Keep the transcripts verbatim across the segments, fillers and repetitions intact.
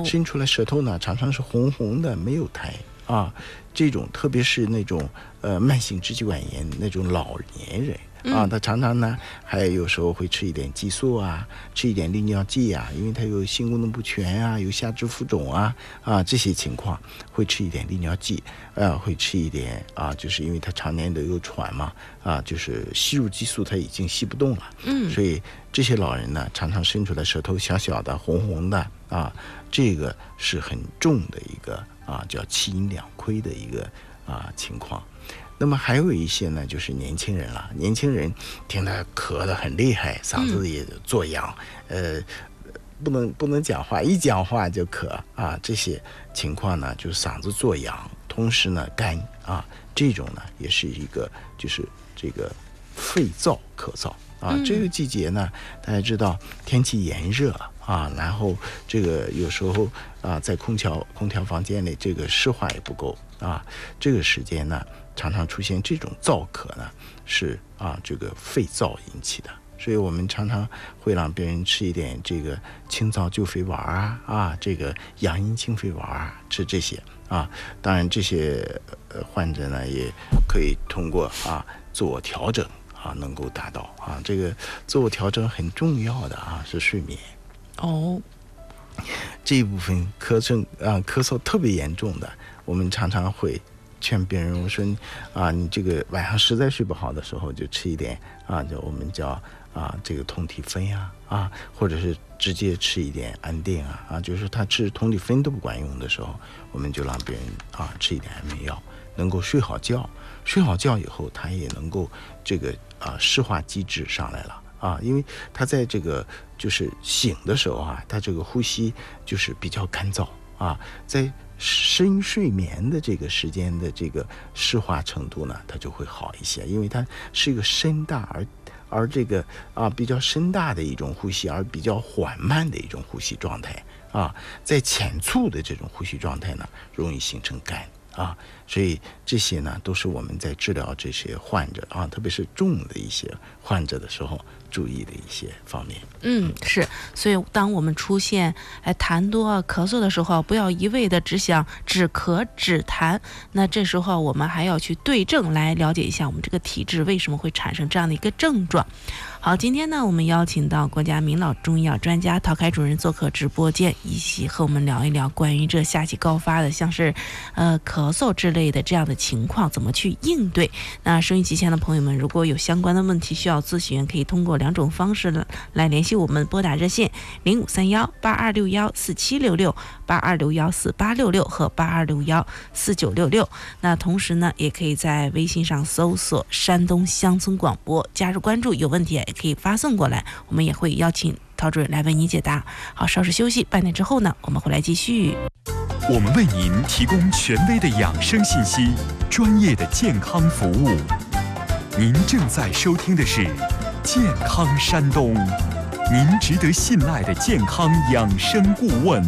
伸出来舌头呢常常是红红的，没有苔啊。这种特别是那种呃慢性支气管炎那种老年人啊，他常常呢还有时候会吃一点激素啊，吃一点利尿剂啊，因为他有性功能不全啊，有下肢浮肿啊啊这些情况会吃一点利尿剂，呃会吃一点啊，就是因为他常年都有喘嘛啊，就是吸入激素他已经吸不动了，嗯，所以这些老人呢常常伸出来舌头小小的红红的啊，这个是很重的一个啊叫气阴两亏的一个啊情况。那么还有一些呢，就是年轻人了。年轻人听他咳得很厉害，嗓子也作痒，嗯、呃，不能不能讲话，一讲话就咳啊。这些情况呢，就是嗓子作痒，同时呢干啊，这种呢也是一个就是这个肺燥咳嗽啊。嗯、这个季节呢，大家知道天气炎热啊，然后这个有时候啊，在空调空调房间里，这个湿化也不够啊，这个时间呢。常常出现这种燥咳呢，是啊这个肺燥引起的，所以我们常常会让别人吃一点这个清燥救肺丸啊，啊这个养阴清肺丸啊，吃这些啊。当然这些呃患者呢也可以通过啊自我调整啊，能够达到啊这个自我调整很重要的啊是睡眠哦。 这一部分咳嗽啊咳嗽特别严重的，我们常常会。劝别人我说啊，你这个晚上实在睡不好的时候，就吃一点啊，就我们叫啊这个通体芬呀啊，或者是直接吃一点安定啊啊，就是他吃通体芬都不管用的时候，我们就让别人啊吃一点安眠药，能够睡好觉。睡好觉以后，他也能够这个啊湿化机制上来了啊，因为他在这个就是醒的时候啊，他这个呼吸就是比较干燥啊，在。深睡眠的这个时间的这个湿化程度呢，它就会好一些，因为它是一个深大而而这个啊比较深大的一种呼吸，而比较缓慢的一种呼吸状态啊，在浅促的这种呼吸状态呢，容易形成干啊，所以这些呢都是我们在治疗这些患者啊，特别是重的一些患者的时候注意的一些方面。 嗯，是，所以当我们出现哎痰多啊、咳嗽的时候，不要一味的只想止咳止痰，那这时候我们还要去对症来了解一下我们这个体质为什么会产生这样的一个症状。好，今天呢，我们邀请到国家名老中医药专家陶凯主任做客直播间，一起和我们聊一聊关于这夏季高发的像是呃咳嗽之类的这样的情况，怎么去应对。那收音机前的朋友们，如果有相关的问题需要咨询，可以通过两种方式来联系我们，拨打热线零五三幺八二六幺四七六六、八二六幺四八六六和八二六幺四九六六。那同时呢，也可以在微信上搜索山东乡村广播，加入关注，有问题也可以发送过来，我们也会邀请陶主任来为您解答。好，稍事休息，半点之后呢，我们会来继续。 我们为您提供权威的养生信息，专业的健康服务。您正在收听的是健康山东，您值得信赖的健康养生顾问。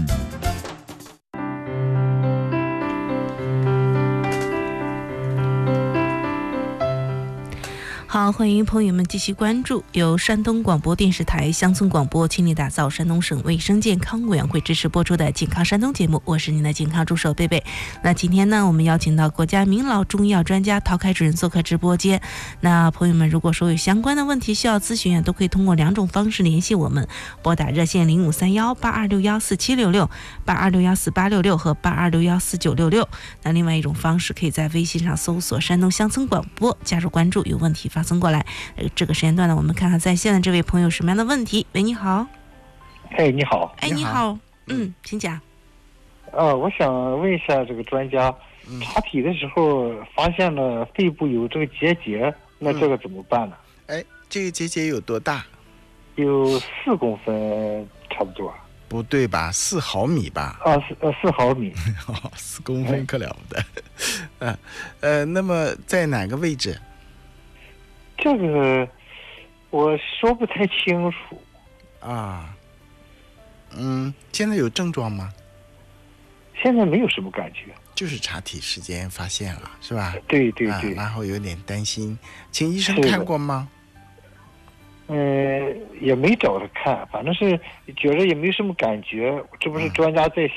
好，欢迎朋友们继续关注由山东广播电视台乡村广播倾力打造山东省卫生健康委员会支持播出的健康山东节目，我是您的健康助手贝贝。那今天呢，我们邀请到国家名老中医药专家陶凯主任做客直播间。那朋友们如果说有相关的问题需要咨询，都可以通过两种方式联系我们，拨打热线零五三幺八二六幺四七六六、八二六幺四八六六和八二六幺四九六六。那另外一种方式可以在微信上搜索山东乡村广播，加入关注，有问题发送过来。呃，这个时间段呢，我们看看在线的这位朋友什么样的问题。喂，你好。 哎，你好。 哎，你好。嗯，请讲。 呃，我想问一下这个专家，嗯、查体的时候发现了肺部有这个结节，那这个怎么办呢？ 嗯、哎，这个结节有多大？ 有四公分，差不多。 不对吧？四毫米吧？ 啊，四呃四毫米。 四公分可了不得。呃呃，那么在哪个位置？ 这个我说不太清楚啊。嗯，现在有症状吗？ 现在没有什么感觉， 就是查体时间发现了，是吧？ 对对对、 啊，然后有点担心，请医生看过吗？ 嗯、呃，也没找他看，反正是觉得也没什么感觉，这不是专家在线